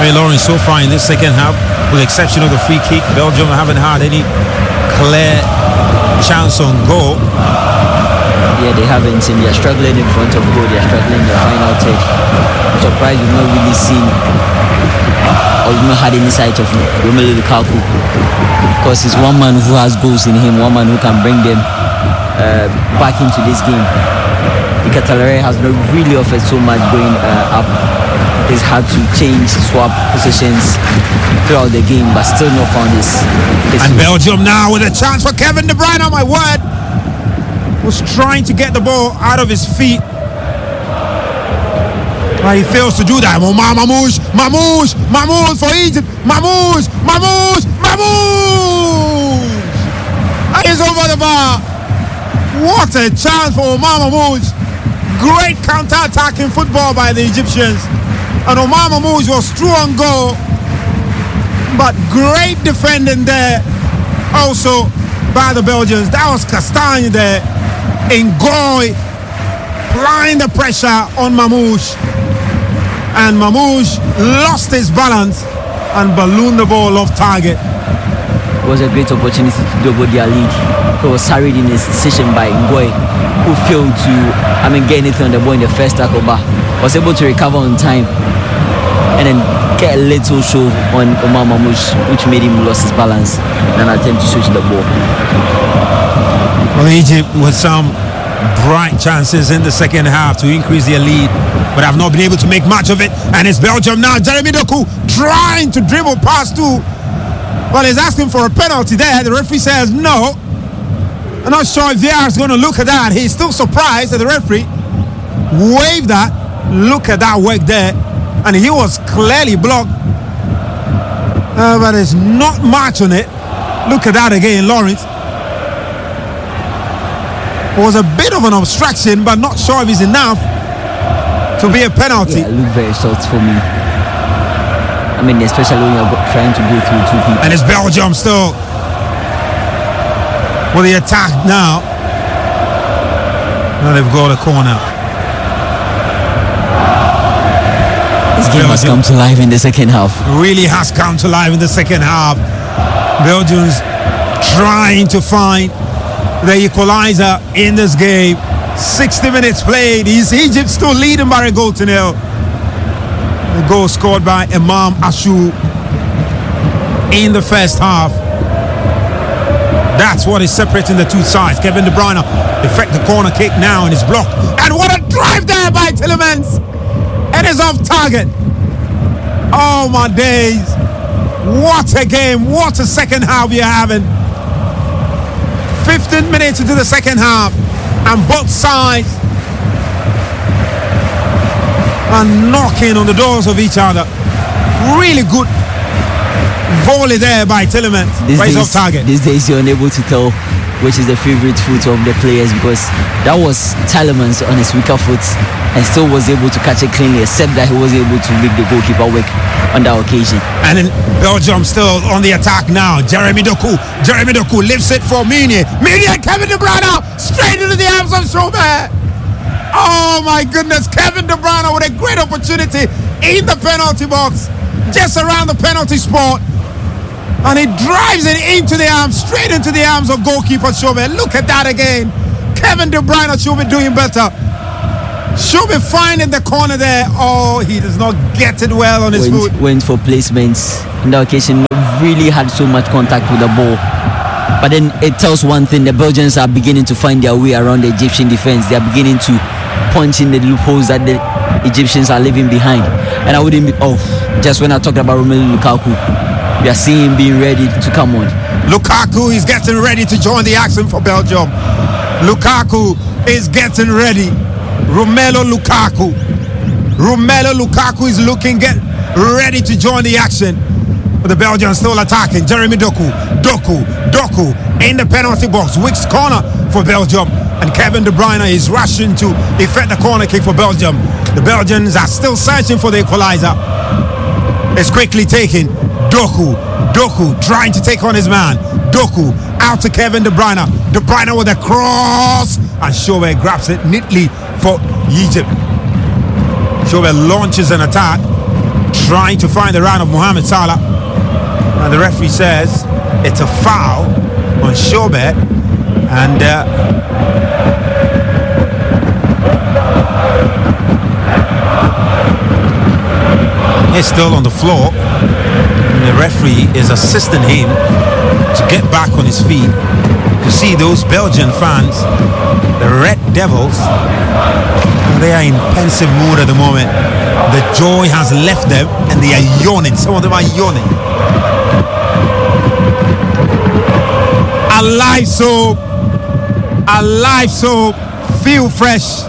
Hey, Lawrence, so far in this second half, with the exception of the free kick, Belgium haven't had any clear chance on goal. Yeah, they haven't seen. They're struggling in front of goal. They're struggling in the final third. I'm surprised we've not really seen or we've not had any sight of Romelu Lukaku, because he's one man who has goals in him, one man who can bring them back into this game. Ikatalere has not really offered so much going up. He's had to change, swap positions throughout the game, but still not found his and Belgium now with a chance for Kevin De Bruyne. My word, was trying to get the ball out of his feet, but he fails to do that. Mamouche for Egypt. Mamouche. And he's over the bar. What a chance for Omar Mamouche. Great counter-attacking football by the Egyptians. And Omar Mamouche was true on goal, but great defending there also by the Belgians. That was Castagne there. Ngoy applying the pressure on Mamouche, and Mamouche lost his balance and ballooned the ball off target. It was a great opportunity to double their lead. He was hurried in his decision by Ngoy, who failed to get anything on the ball in the first tackle, but was able to recover on time and then get a little show on Omar Mamouche, which made him lose his balance and attempt to switch the ball. Well, Egypt with some bright chances in the second half to increase their lead, but have not been able to make much of it. And it's Belgium now. Jeremy Doku trying to dribble past two. Well, he's asking for a penalty there. The referee says no. I'm not sure if VAR is going to look at that. He's still surprised that the referee waved that. Look at that work there. And he was clearly blocked. But there's not much on it. Look at that again, Lawrence. It was a bit of an obstruction, but not sure if it's enough to be a penalty. Yeah, it looked very soft for me. Especially when you're trying to go through two people. And it's Belgium still with the attack now. Now they've got a corner. This game has come to life in the second half. Really has come to life in the second half. Belgium's trying to find the equalizer in this game. 60 minutes played. Egypt still leading by a goal to nil. The goal scored by Imam Ashu in the first half. That's what is separating the two sides. Kevin De Bruyne effect the corner kick now and it's blocked. And what a drive there by Tielemans! And it's off target. Oh my days. What a game. What a second half you're having. 15 minutes into the second half and both sides are knocking on the doors of each other. Really good volley there by Tielemans. Right off target. These days you're unable to tell which is the favorite foot of the players, because that was Tielemans on his weaker foot and still was able to catch it cleanly, except that he was able to make the goalkeeper work on that occasion. And then Belgium still on the attack now. Jeremy Doku lifts it for Meunier and Kevin De Bruyne straight into the arms of Chauvin. Oh my goodness, Kevin De Bruyne with a great opportunity in the penalty box, just around the penalty spot. And he drives it into the arms, straight into the arms of goalkeeper Chauvin. Look at that again. Kevin De Bruyne should be doing better. Should be finding the corner there. Oh, he does not get it well on his foot. Went for placements. On that occasion, not really had so much contact with the ball. But then it tells one thing: the Belgians are beginning to find their way around the Egyptian defense. They are beginning to punch in the loopholes that the Egyptians are leaving behind. And I wouldn't be just when I talked about Romelu Lukaku, we are seeing him being ready to come on. Lukaku is getting ready to join the action for Belgium. Lukaku is getting ready. Romelu Lukaku is get ready to join the action. But the Belgians still attacking. Jeremy Doku in the penalty box. Weeks corner for Belgium. And Kevin De Bruyne is rushing to effect the corner kick for Belgium. The Belgians are still searching for the equalizer. It's quickly taken. Doku trying to take on his man. Doku out to Kevin De Bruyne. De Bruyne with a cross. And Chauvin grabs it neatly for Egypt. Chauvin launches an attack. trying to find the round of Mohamed Salah. And the referee says it's a foul on Shobet. And he's still on the floor. And the referee is assisting him to get back on his feet. You see those Belgian fans, the Red Devils, they are in pensive mood at the moment. The joy has left them and they are yawning. Some of them are yawning. Alive soap, feel fresh.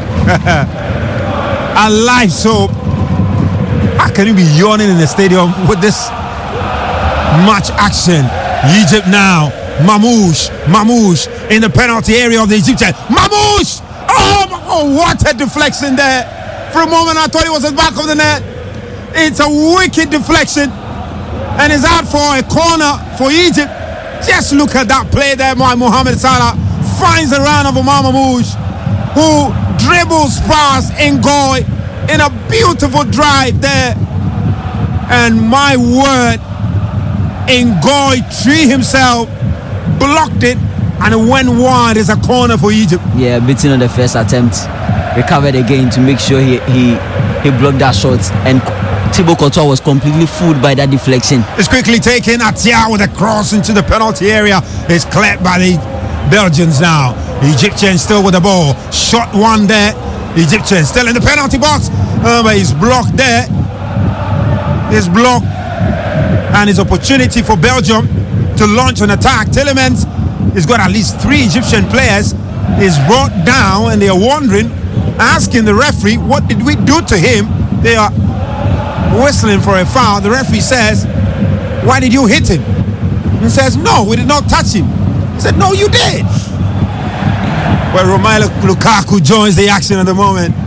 Alive soap. How can you be yawning in the stadium with this much action? Egypt now. Mamouche in the penalty area of the Egyptian. Mamouche! Oh, what a deflection there. For a moment I thought it was the back of the net. It's a wicked deflection. And it's out for a corner for Egypt. Just look at that play there by Mohamed Salah. Finds the round of Omar Mamouche, who dribbles past Ngoy in a beautiful drive there. And my word, Ngoy Tree himself blocked it and it went wide. As a corner for Egypt. Yeah, beating on the first attempt, recovered again to make sure he blocked that shot, and Thibaut Courtois was completely fooled by that deflection. It's quickly taken. Atia with a cross into the penalty area. It's cleared by the Belgians now. The Egyptians still with the ball. Shot one there. The Egyptians still in the penalty box. But he's blocked there. He's blocked. And his opportunity for Belgium to launch an attack. Tielemans has got at least 3 Egyptian players. Is brought down and they are wondering, asking the referee, what did we do to him? They are whistling for a foul. The referee says, why did you hit him? He says, no, we did not touch him. He said, no, you did. Well, Romelu Lukaku joins the action at the moment.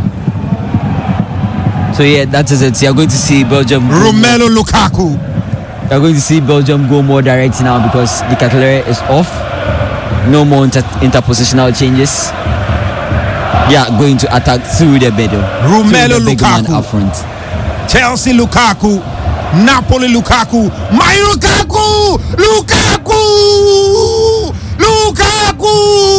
So yeah, that is it. You're going to see Belgium. Romelu Lukaku. You're going to see Belgium go more direct now because the Catelere is off. No more interpositional changes. Yeah, going to attack through the middle. Romelu Lukaku up front. Chelsea Lukaku. Napoli Lukaku. My Lukaku! Lukaku! Lukaku!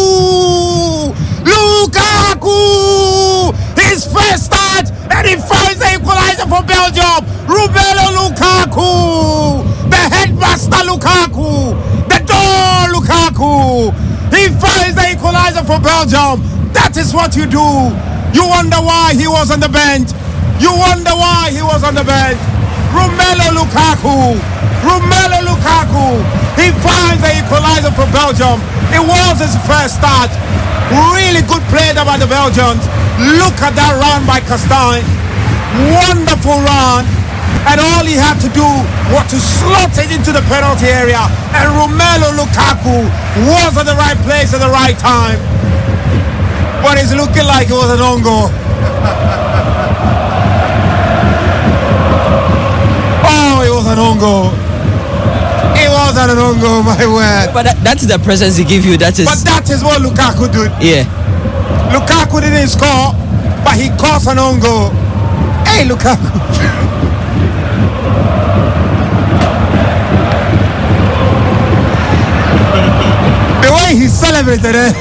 Lukaku! His first start and he finds the equalizer for Belgium. Romelu Lukaku! The headmaster Lukaku! The door Lukaku! He finds the equalizer for Belgium. That is what you do. You wonder why he was on the bench. You wonder why he was on the bench. Romelu Lukaku. Romelu Lukaku. He finds the equalizer for Belgium. It was his first start. Really good play there by the Belgians. Look at that run by Castagne. Wonderful run. And all he had to do was to slot it into the penalty area. And Romelu Lukaku was at the right place at the right time. But it's looking like it was an own goal. Oh, it was an own goal. It was an own goal, my word. But that is the presence he gives you. That is. But that is what Lukaku did. Yeah. Lukaku didn't score, but he caused an own goal. Hey, Lukaku. The way he celebrated it.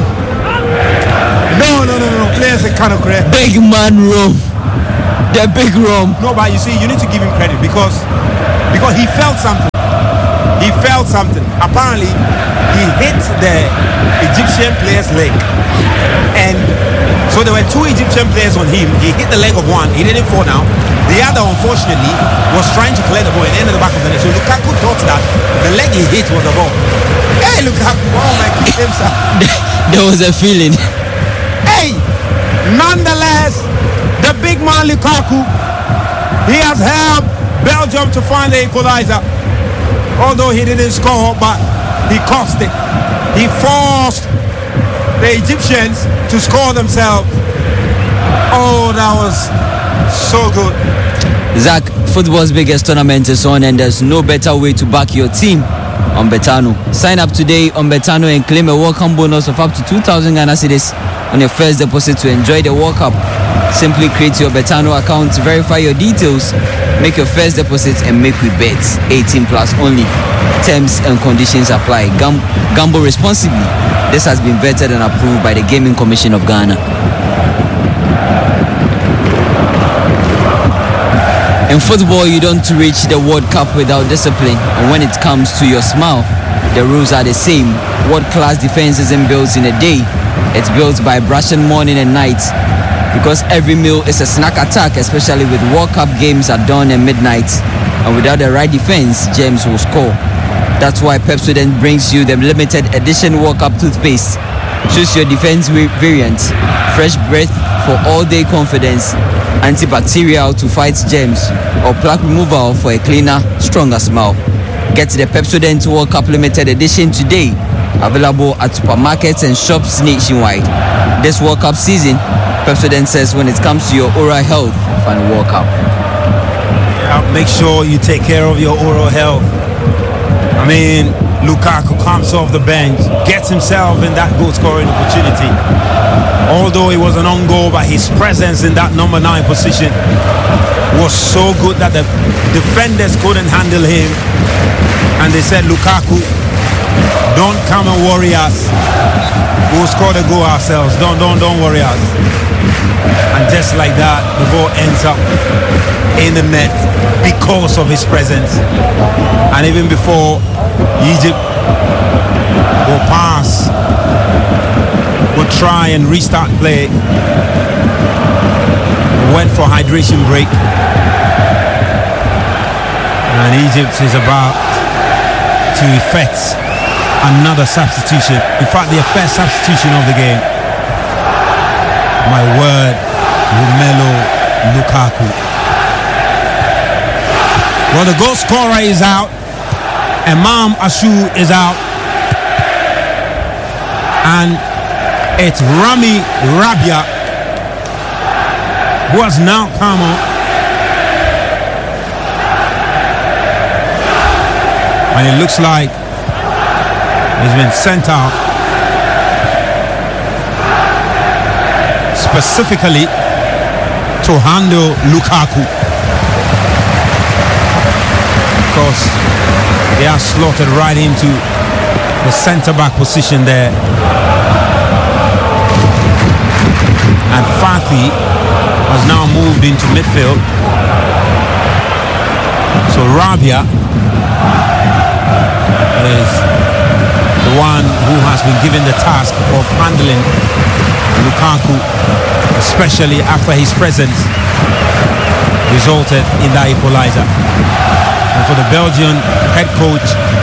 No. Players are kind of correct. Big man Rome. The big Rome. No, but you see, you need to give him credit because he felt something. He felt something. Apparently, he hit the Egyptian player's leg. And so there were 2 Egyptian players on him. He hit the leg of one. He didn't fall down. The other, unfortunately, was trying to clear the ball and ended the back of the net. So Lukaku thought that the leg he hit was the ball. Hey, Lukaku, oh my goodness. There was a feeling. Hey, nonetheless, the big man Lukaku, he has helped Belgium to find the equalizer. Although he didn't score, but he cost it. He forced the Egyptians to score themselves. Oh, that was so good. Zach, football's biggest tournament is on and there's no better way to back your team on Betano. Sign up today on Betano and claim a welcome bonus of up to 2,000 Ghana cedis on your first deposit to enjoy the World Cup Simply create your Betano account, verify your details, make your first deposit, and make with bets. 18 plus only. Terms and conditions apply. Gamble responsibly. This has been vetted and approved by the Gaming Commission of Ghana. In football, you don't reach the World Cup without discipline. And when it comes to your smile, the rules are the same. World-class defense isn't built in a day. It's built by brushing morning and night. Because every meal is a snack attack, especially with World Cup games at dawn and midnight. And without the right defense, James will score. That's why Pepsodent brings you the limited edition World Cup toothpaste. Choose your defense variant. Fresh breath for all-day confidence. Antibacterial to fight germs. Or plaque removal for a cleaner, stronger smile. Get the Pepsodent World Cup limited edition today. Available at supermarkets and shops nationwide. This World Cup season, Pepsodent says when it comes to your oral health, find World Cup. Make sure you take care of your oral health. I mean, Lukaku comes off the bench, gets himself in that goal scoring opportunity. Although it was an own goal, but his presence in that number 9 position was so good that the defenders couldn't handle him. And they said, Lukaku, don't come and worry us. We'll score the goal ourselves. Don't worry us. And just like that, the ball ends up in the net because of his presence. And even before Egypt will pass, will try and restart play, went for hydration break, and Egypt is about to effect another substitution. In fact, their first substitution of the game. My word, Romelu Lukaku. Well, the goal scorer is out. Imam Ashu is out. And it's Rami Rabia who has now come on. And it looks like he's been sent out specifically to handle Lukaku, because they are slotted right into the centre-back position there. And Fathi has now moved into midfield. So Rabia is the one who has been given the task of handling Lukaku, especially after his presence resulted in that equalizer. And for the Belgian head coach,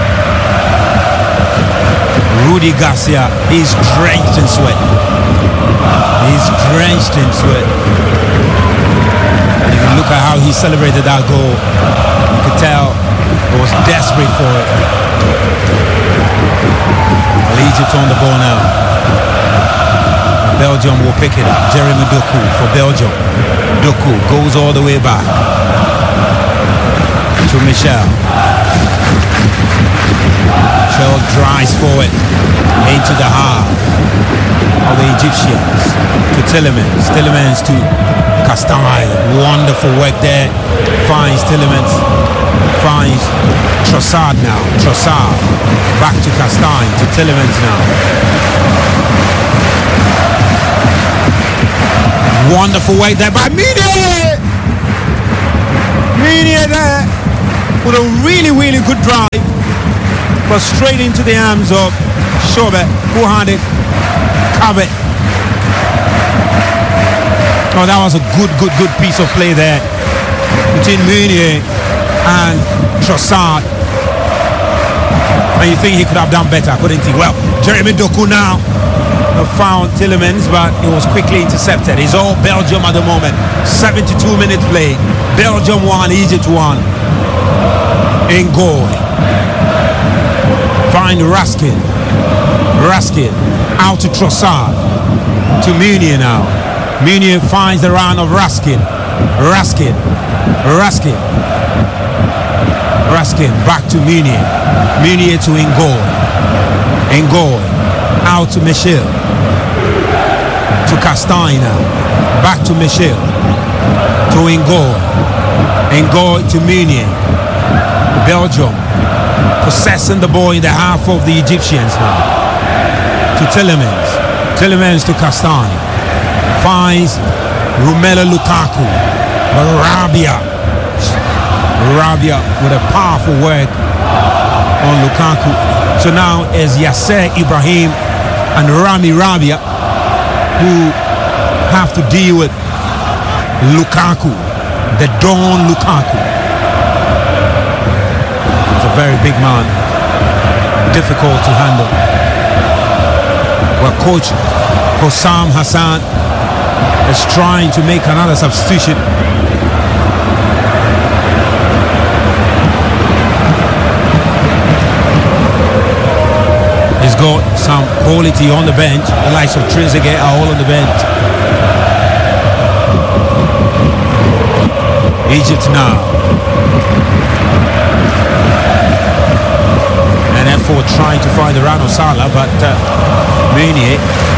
Rudi Garcia, he's drenched in sweat. He's drenched in sweat. And if you look at how he celebrated that goal, you could tell he was desperate for it. Well, Egypt on the ball now. Belgium will pick it up. Jeremy Doku for Belgium. Doku goes all the way back to Michel. Michel drives forward into the half of the Egyptians to Tielemans. Tielemans to Castagne. Wonderful work there. Finds Tielemans. Finds Trossard now. Trossard back to Castagne, to Tielemans now. Wonderful way there by Meunier! Meunier there with a really, really good drive, but straight into the arms of Shobe, who had it covered. Oh, that was a good piece of play there between Meunier and Trossard. And you think he could have done better, couldn't he? Well, Jeremy Doku now found Tielemans, but it was quickly intercepted. It's all Belgium at the moment. 72 minutes play. Belgium 1, Egypt 1. In goal. Find Raskin. Raskin out to Trossard. To Meunier now. Meunier finds the round of Raskin. Raskin back to Meunier. Meunier to N'Gol. Out to Michel. to Castagne now. Back to Michel. To Ngor. Ngor to Meunier. Belgium possessing the ball in the half of the Egyptians now. To Tielemans. Tielemans to Castagne. Finds Romelu Lukaku. But Rabia with a powerful work on Lukaku. So now is Yasser Ibrahim and Rami Rabia who have to deal with Lukaku, the Don Lukaku. He's a very big man, difficult to handle. Well, coach Hossam Hassan is trying to make another substitution. He's got some quality on the bench. The likes of Trezeguet are all on the bench. Egypt now. An effort trying to find the Rano Salah, but Meunier.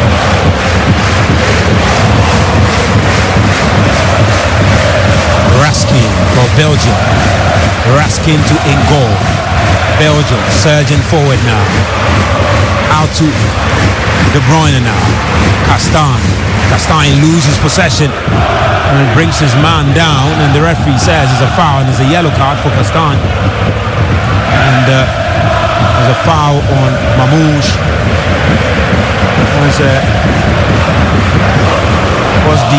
Raskin for Belgium. Raskin to Ngor. Belgium surging forward now. Out to De Bruyne now. Castagne loses possession and brings his man down, and the referee says it's a foul and it's a yellow card for Castagne. And there's a foul on Mamouche. Was the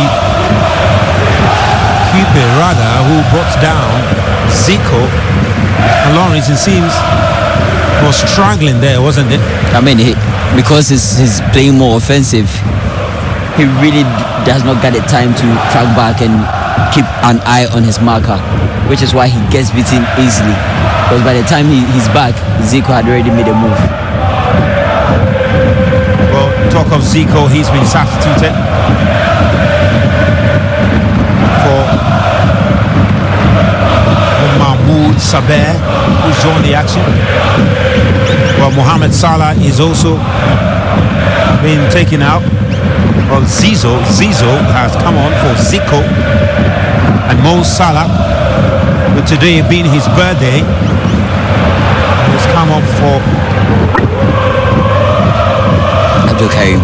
keeper rather who brought down Zico. And Lawrence, it seems, was struggling there, wasn't it? I mean, because he's playing more offensive, he really does not get the time to track back and keep an eye on his marker, which is why he gets beaten easily. Because by the time he's back, Zico had already made a move. Well, talk of Zico, he's been substituted for Mahmoud Saber, who's joined the action. Well, Mohamed Salah is also been taken out. Well, Zizou has come on for Zico, and Mo Salah, with today being his birthday, has come up for Abdul Karim.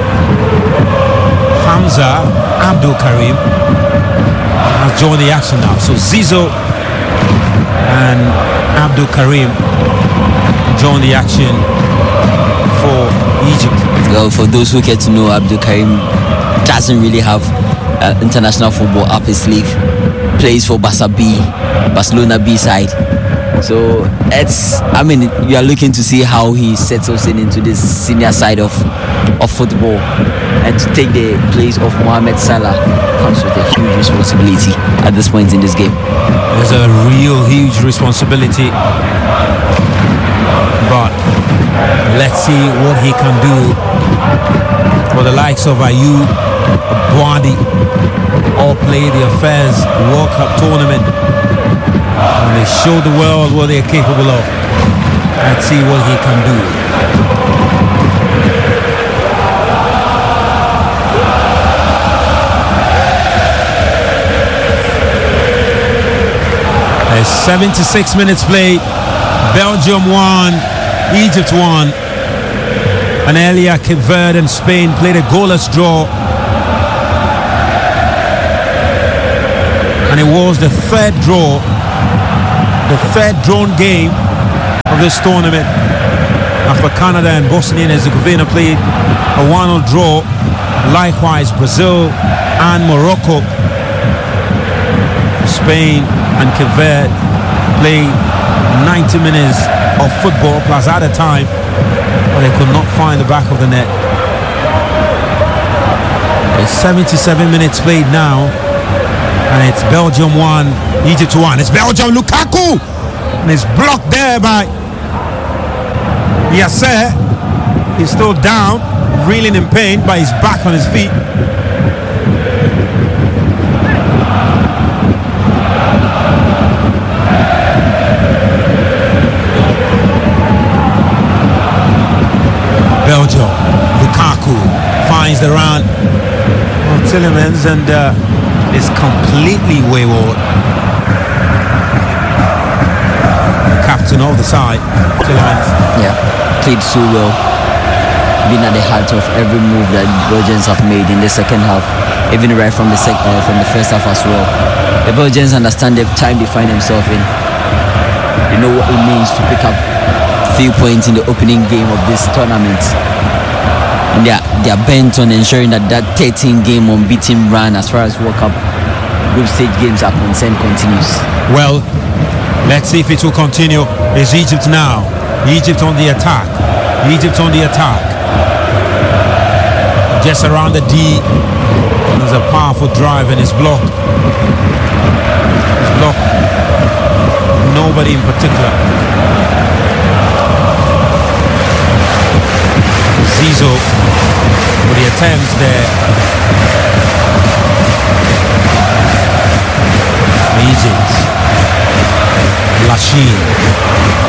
Hamza Abdul Karim has joined the action now. So Zizou and Abdul Karim join the action for Egypt. Well, for those who get to know, Abdul Karim doesn't really have international football up his sleeve. Plays for Barcelona B side. So you are looking to see how he settles into this senior side of football, and to take the place of Mohamed Salah comes with a huge responsibility at this point in this game. There's a real huge responsibility, but let's see what he can do for the likes of Ayew, Boadi, all play the Affairs World Cup tournament, and they show the world what they're capable of. Let's see what he can do. There's 76 minutes played. Belgium won, Egypt won, and earlier Cape Verde and Spain played a goalless draw, and it was the third drawn game of this tournament after Canada and Bosnia and Herzegovina played a 1-1 draw. Likewise, Brazil and Morocco, Spain and Cape Verde played 90 minutes of football plus added time, but they could not find the back of the net. It's 77 minutes played now, and it's Belgium 1, Egypt 1. It's Belgium, Lukaku, and it's blocked there by Yasser. He's still down, reeling in pain, but he's back on his feet. Belgium, Lukaku finds the run, turns and is completely wayward. The captain of the side, Tielemans. Yeah, played so well. Been at the heart of every move that Belgians have made in the second half, even right from the first half as well. The Belgians understand the time they find themselves in. They know what it means to pick up few points in the opening game of this tournament. And they are bent on ensuring that 13-game unbeaten run as far as World Cup group stage games are concerned continues. Well, let's see if it will continue. It's Egypt now. Egypt on the attack. Egypt on the attack. Just around the D. There's a powerful drive and it's blocked. It's blocked. Nobody in particular. Zizou with the attempts there. Egypt. Lachine.